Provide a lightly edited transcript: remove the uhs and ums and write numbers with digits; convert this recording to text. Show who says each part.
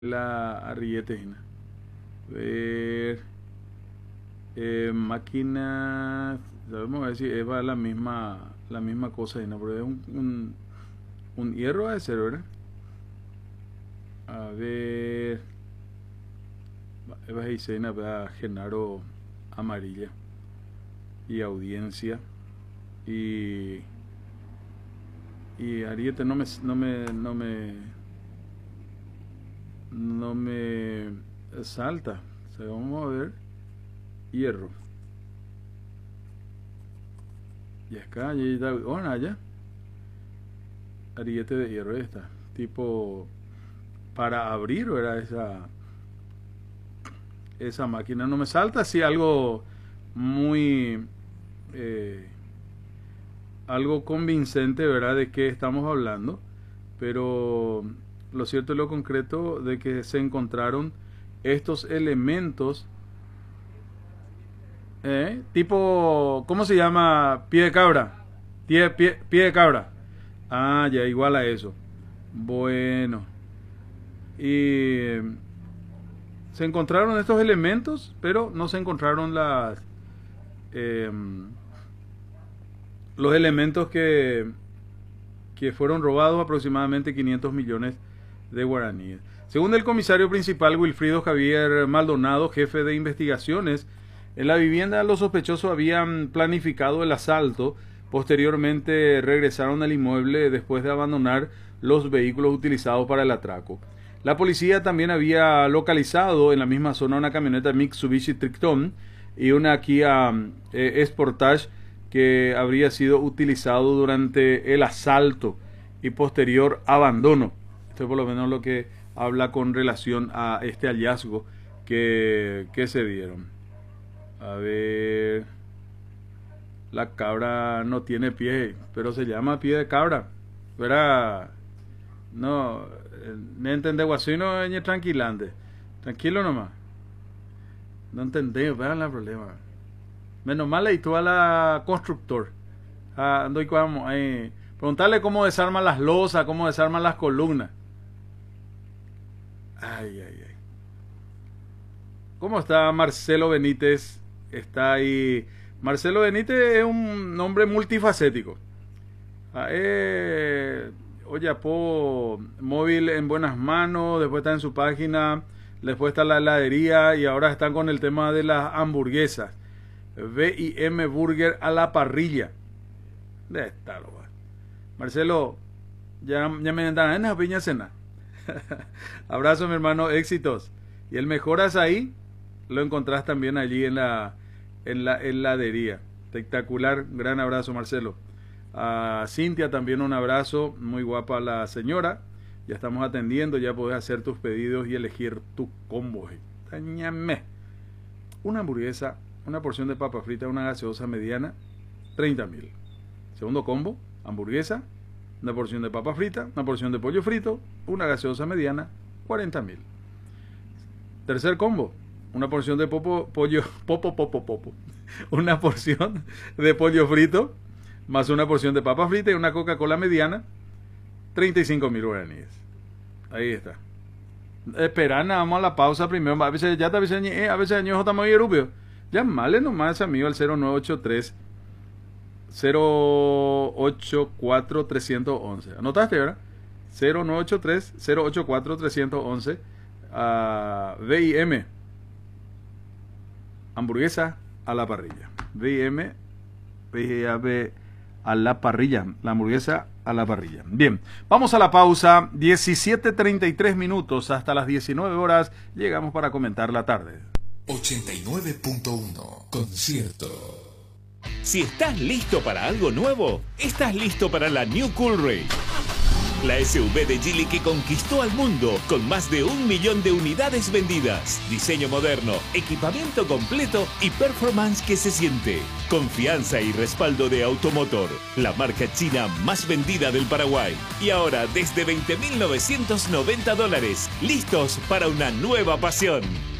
Speaker 1: la arriete. Ver máquina, sabemos a ver si es para la misma cosa, ¿no? Pero es un hierro a ser, ¿verdad? A ver, va a Genaro amarilla y audiencia y Ariete no me salta. O sea, vamos a ver hierro y acá y está, bueno, allá ariete de hierro está tipo para abrir, ¿verdad? Esa máquina no me salta, así algo muy algo convincente, ¿verdad? De qué estamos hablando, pero lo cierto y lo concreto de que se encontraron estos elementos tipo, ¿cómo se llama? Pie de cabra, pie de cabra. Ah, ya, igual a eso. Bueno, y se encontraron estos elementos, pero no se encontraron los elementos que fueron robados, aproximadamente 500 millones de guaraníes. Según el comisario principal Wilfrido Javier Maldonado, jefe de investigaciones, en la vivienda los sospechosos habían planificado el asalto. Posteriormente regresaron al inmueble después de abandonar los vehículos utilizados para el atraco. La policía también había localizado en la misma zona una camioneta Mitsubishi Triton y una Kia Sportage que habría sido utilizado durante el asalto y posterior abandono. Esto es por lo menos lo que habla con relación a este hallazgo que se dieron. A ver, la cabra no tiene pie, pero se llama pie de cabra. ¿Verdad? No, no entendé, guasino, es tranquilante. Tranquilo nomás. No entendí, vean el problema. Menos mal le tú a la constructor. Ando y vamos ahí. Preguntarle cómo desarman las losas, cómo desarman las columnas. Ay. ¿Cómo está Marcelo Benítez? Está ahí. Marcelo Benítez es un hombre multifacético. Oyapo móvil en buenas manos, después está en su página, después está la heladería y ahora están con el tema de las hamburguesas. V&M Burger a la parrilla. De esta lo va. Marcelo, ya me dan en la piña cena. Abrazo, mi hermano, éxitos. Y el mejor azaí lo encontrás también allí en la heladería. Espectacular, gran abrazo, Marcelo. A Cintia también un abrazo, muy guapa la señora. Ya estamos atendiendo, ya podés hacer tus pedidos y elegir tu combo. Tañame. Una hamburguesa, una porción de papa frita, una gaseosa mediana, 30.000. Segundo combo, hamburguesa, una porción de papa frita, una porción de pollo frito, una gaseosa mediana, 40.000. Tercer combo, una porción de una porción de pollo frito, más una porción de papa frita y una Coca-Cola mediana, 35.000 guaraníes. Ahí está. Esperan, vamos a la pausa primero. A veces ya te avisan, a veces años estamos muy rubio. Llamale nomás, amigo, al 0983 084 311. ¿Anotaste, verdad? 0983 084 311. V&M hamburguesa a la parrilla. V&M a la parrilla. La hamburguesa a la parrilla. Bien, vamos a la pausa. 17:33 minutos hasta las 19 horas. Llegamos para comentar la tarde.
Speaker 2: 89.1 Concierto.
Speaker 3: Si estás listo para algo nuevo, estás listo para la New Coolray. La SUV de Geely que conquistó al mundo con más de 1 millón de unidades vendidas. Diseño moderno, equipamiento completo y performance que se siente. Confianza y respaldo de Automotor, la marca china más vendida del Paraguay. Y ahora desde $20.990, listos para una nueva pasión.